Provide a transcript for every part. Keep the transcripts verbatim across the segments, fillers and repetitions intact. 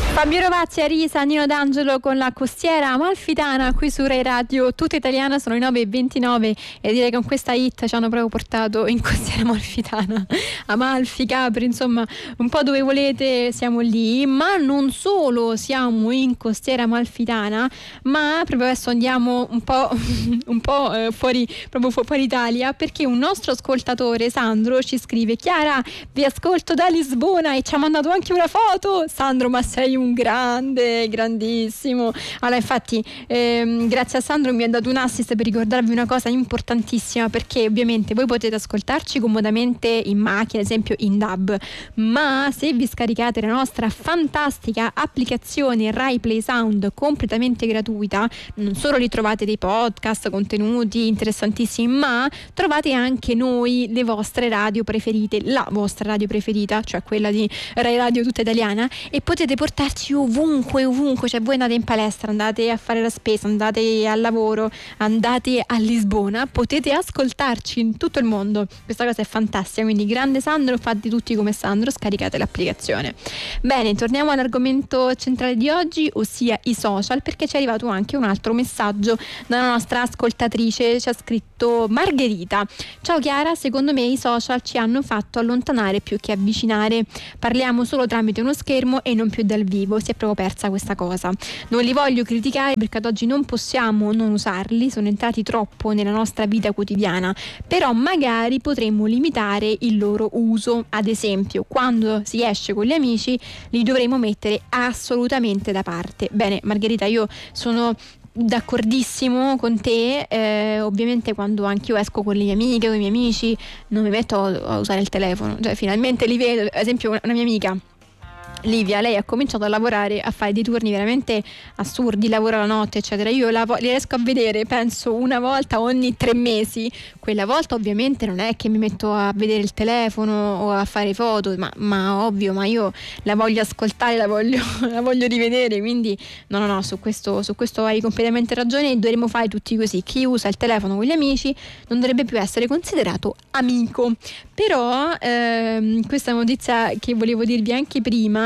Fabio Rovazzi, Arisa, Nino D'Angelo con la costiera amalfitana qui su Rai Radio tutta italiana. Sono le nove e ventinove e direi che con questa hit ci hanno proprio portato in costiera amalfitana, Amalfi, Capri, insomma un po' dove volete siamo lì. Ma non solo siamo in costiera amalfitana, ma proprio adesso andiamo un po', un po' eh, fuori, proprio fu- fuori Italia, perché un nostro ascoltatore, Sandro, ci scrive: Chiara, vi ascolto da Lisbona, e ci ha mandato anche una foto. Sandro, ma sei un grande, grandissimo. Allora, infatti, ehm, grazie a Sandro mi ha dato un assist per ricordarvi una cosa importantissima, perché ovviamente voi potete ascoltarci comodamente in macchina, ad esempio in D A B, ma se vi scaricate la nostra fantastica applicazione Rai Play Sound completamente gratuita, non solo lì trovate dei podcast, contenuti interessantissimi, ma trovate anche noi, le vostre radio preferite, la vostra radio preferita, cioè quella di Rai Radio tutta italiana, e potete portarci ovunque, ovunque. Cioè voi andate in palestra, andate a fare la spesa, andate al lavoro, andate a Lisbona, potete ascoltarci in tutto il mondo. Questa cosa è fantastica, quindi grande Sandro, fate tutti come Sandro, scaricate l'applicazione. Bene, torniamo all'argomento centrale di oggi, ossia i social, perché ci è arrivato anche un altro messaggio dalla nostra ascoltatrice. Ci ha scritto Margherita: ciao Chiara, secondo me i social ci hanno fatto allontanare più che avvicinare, parliamo solo tramite uno schermo e non più dal vivo, si è proprio persa questa cosa. Non li voglio criticare perché ad oggi non possiamo non usarli, sono entrati troppo nella nostra vita quotidiana, però magari potremmo limitare il loro uso. Ad esempio, quando si esce con gli amici li dovremmo mettere assolutamente da parte. Bene Margherita, io sono d'accordissimo con te. Eh, ovviamente quando anche io esco con le mie amiche, con i miei amici, non mi metto a usare il telefono, cioè finalmente li vedo. Ad esempio una mia amica Livia, lei ha cominciato a lavorare, a fare dei turni veramente assurdi, lavora la notte eccetera. Io la, li riesco a vedere penso una volta ogni tre mesi. Quella volta ovviamente non è che mi metto a vedere il telefono o a fare foto, ma, ma ovvio, ma io la voglio ascoltare, la voglio, la voglio rivedere, quindi no no no, su questo, su questo hai completamente ragione. Dovremmo fare tutti così: chi usa il telefono con gli amici non dovrebbe più essere considerato amico. Però ehm, questa notizia che volevo dirvi anche prima,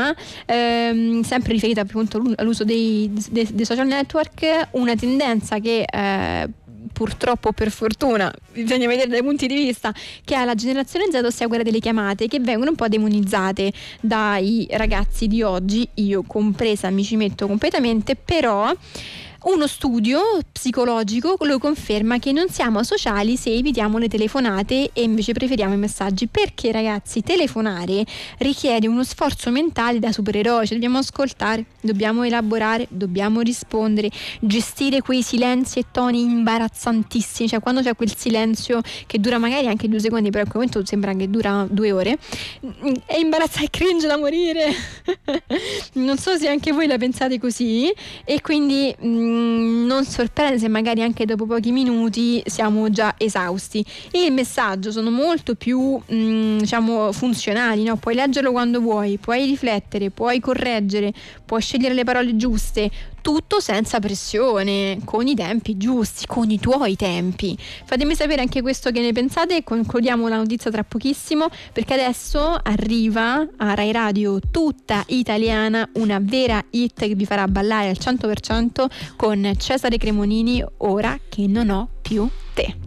Ehm, sempre riferita appunto all'uso dei, dei, dei social network, una tendenza che eh, purtroppo, per fortuna, bisogna vedere dai punti di vista, che ha la generazione Z, ossia quella delle chiamate, che vengono un po' demonizzate dai ragazzi di oggi, io compresa, mi ci metto completamente. Però uno studio psicologico lo conferma che non siamo sociali se evitiamo le telefonate e invece preferiamo i messaggi, perché ragazzi, telefonare richiede uno sforzo mentale da supereroi, cioè dobbiamo ascoltare, dobbiamo elaborare, dobbiamo rispondere, gestire quei silenzi e toni imbarazzantissimi, cioè quando c'è quel silenzio che dura magari anche due secondi, però in quel momento sembra che dura due ore, è imbarazzante, è cringe da morire. Non so se anche voi la pensate così, e quindi mh, non sorprende se magari anche dopo pochi minuti siamo già esausti. E il messaggio sono molto più mh, diciamo funzionali, no? Puoi leggerlo quando vuoi, puoi riflettere, puoi correggere, puoi scegliere le parole giuste, tutto senza pressione, con i tempi giusti, con i tuoi tempi. Fatemi sapere anche questo che ne pensate. Concludiamo la notizia tra pochissimo, perché adesso arriva a Rai Radio tutta italiana una vera hit che vi farà ballare al cento per cento con Cesare Cremonini, Ora che non ho più te.